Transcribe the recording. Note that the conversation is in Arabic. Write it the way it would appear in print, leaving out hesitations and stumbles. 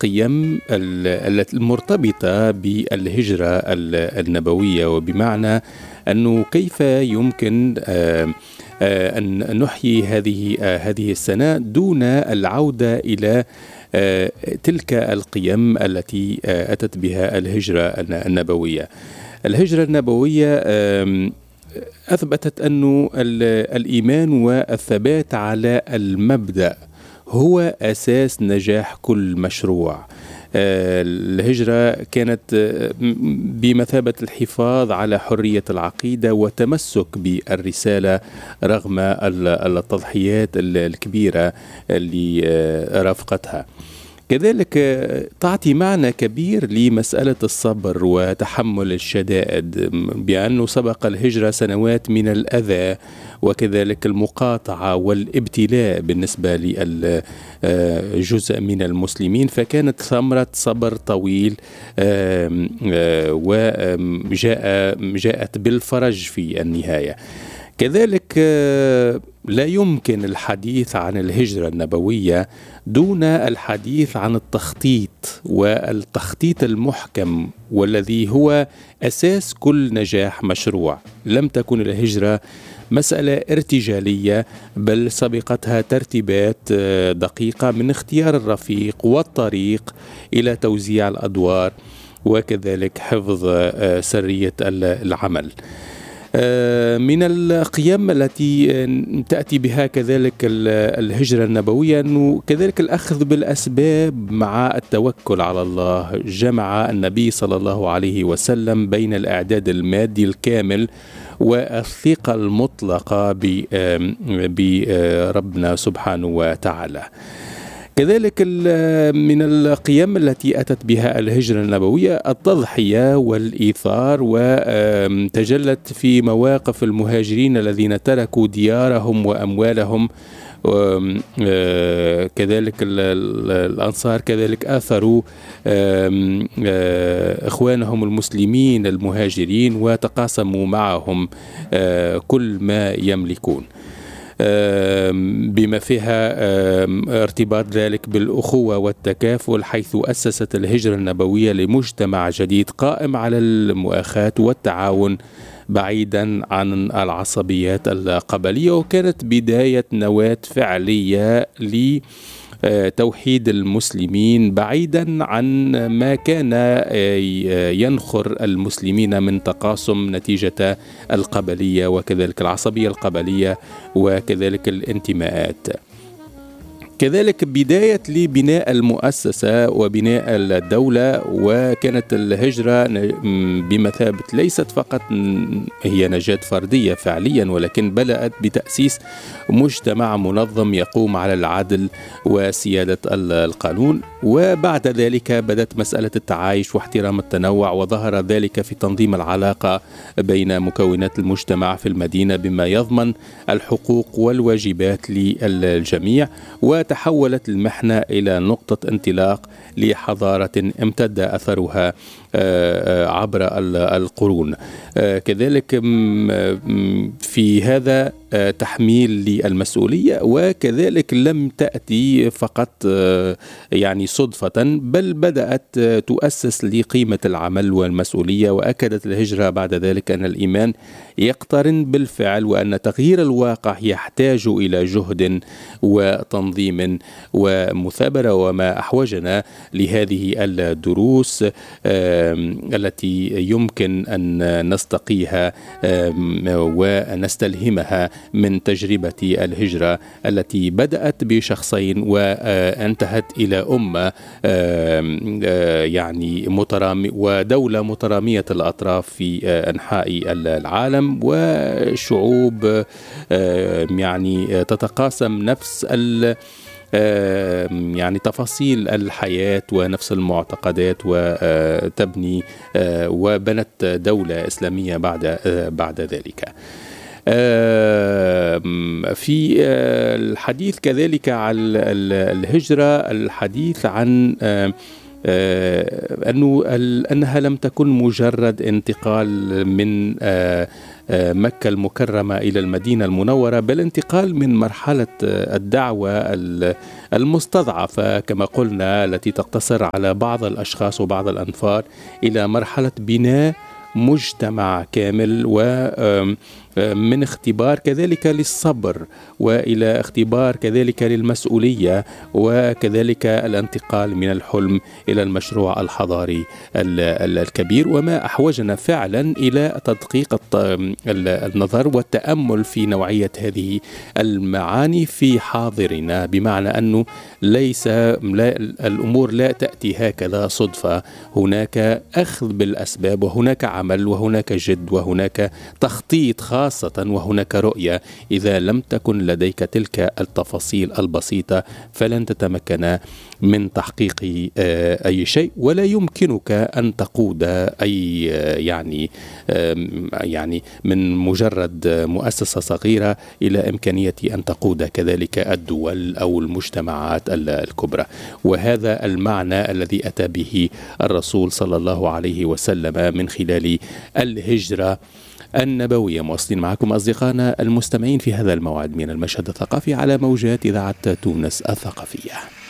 القيم المرتبطة بالهجرة النبوية، وبمعنى أنه كيف يمكن أن نحيي هذه السنة دون العودة إلى تلك القيم التي أتت بها الهجرة النبوية. الهجرة النبوية أثبتت أن الإيمان والثبات على المبدأ هو أساس نجاح كل مشروع. الهجرة كانت بمثابة الحفاظ على حرية العقيدة وتمسك بالرسالة رغم التضحيات الكبيرة اللي رافقتها. كذلك تعطي معنى كبير لمسألة الصبر وتحمل الشدائد، بأنه سبق الهجرة سنوات من الأذى وكذلك المقاطعة والابتلاء بالنسبة لجزء من المسلمين، فكانت ثمرة صبر طويل وجاءت بالفرج في النهاية. كذلك لا يمكن الحديث عن الهجرة النبوية دون الحديث عن التخطيط، والتخطيط المحكم والذي هو أساس كل نجاح مشروع. لم تكن الهجرة مسألة ارتجالية، بل سبقتها ترتيبات دقيقة من اختيار الرفيق والطريق إلى توزيع الأدوار وكذلك حفظ سرية العمل. من القيم التي تأتي بها كذلك الهجرة النبوية أنه كذلك الأخذ بالأسباب مع التوكل على الله. جمع النبي صلى الله عليه وسلم بين الإعداد المادي الكامل والثقة المطلقة بربنا سبحانه وتعالى. كذلك من القيم التي أتت بها الهجرة النبوية التضحية والإيثار، وتجلت في مواقف المهاجرين الذين تركوا ديارهم وأموالهم. كذلك الأنصار كذلك آثروا إخوانهم المسلمين المهاجرين وتقاسموا معهم كل ما يملكون، بما فيها ارتباط ذلك بالأخوة والتكافل، حيث أسست الهجرة النبوية لمجتمع جديد قائم على المؤاخاة والتعاون بعيدا عن العصبيات القبلية، وكانت بداية نواة فعلية توحيد المسلمين بعيدا عن ما كان ينخر المسلمين من تقاسم نتيجة القبلية وكذلك العصبية القبلية وكذلك الانتماءات. كذلك بداية لبناء المؤسسة وبناء الدولة، وكانت الهجرة بمثابة ليست فقط هي نجاة فردية فعليا، ولكن بدأت بتأسيس مجتمع منظم يقوم على العدل وسيادة القانون. وبعد ذلك بدأت مسألة التعايش واحترام التنوع، وظهر ذلك في تنظيم العلاقة بين مكونات المجتمع في المدينة بما يضمن الحقوق والواجبات للجميع. وتحولت المحنة إلى نقطة انطلاق لحضارة امتد أثرها عبر القرون. كذلك في هذا تحميل للمسؤولية، وكذلك لم تأتي فقط يعني صدفة، بل بدأت تؤسس لقيمة العمل والمسؤولية. وأكدت الهجرة بعد ذلك أن الإيمان يقترن بالفعل، وأن تغيير الواقع يحتاج إلى جهد وتنظيم ومثابرة، وما أحوجنا لهذه الدروس التي يمكن أن نستقيها ونستلهمها من تجربة الهجرة التي بدأت بشخصين وانتهت إلى أمة يعني ودولة مترامية الأطراف في أنحاء العالم، وشعوب يعني تتقاسم نفس يعني تفاصيل الحياة ونفس المعتقدات، وتبني وبنت دولة إسلامية بعد ذلك. في الحديث كذلك عن الهجرة، الحديث عن أنها لم تكن مجرد انتقال من مكة المكرمة إلى المدينة المنورة، بل انتقال من مرحلة الدعوة المستضعفة كما قلنا، التي تقتصر على بعض الأشخاص وبعض الأنفار، إلى مرحلة بناء مجتمع كامل، ومن اختبار كذلك للصبر، وإلى اختبار كذلك للمسؤولية، وكذلك الانتقال من الحلم إلى المشروع الحضاري الكبير. وما أحوجنا فعلا إلى تدقيق النظر والتأمل في نوعية هذه المعاني في حاضرنا، بمعنى أنه الأمور لا تأتي هكذا صدفة، هناك أخذ بالأسباب، وهناك عمل، وهناك جد، وهناك تخطيط خاصة، وهناك رؤية. إذا لم تكن لديك تلك التفاصيل البسيطة فلن تتمكن من تحقيق أي شيء، ولا يمكنك أن تقود أي يعني من مجرد مؤسسة صغيرة إلى إمكانية أن تقود كذلك الدول أو المجتمعات الكبرى. وهذا المعنى الذي أتى به الرسول صلى الله عليه وسلم من خلال الهجرة النبوية. مواصلين معكم أصدقائنا المستمعين في هذا الموعد من المشهد الثقافي على موجات إذاعة تونس الثقافية.